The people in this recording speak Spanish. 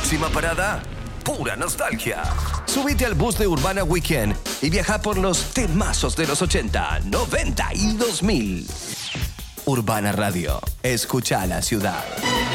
Próxima parada, pura nostalgia. Subite al bus de Urbana Weekend y viaja por los temazos de los 80, 90 y 2000. Urbana Radio. Escucha la ciudad.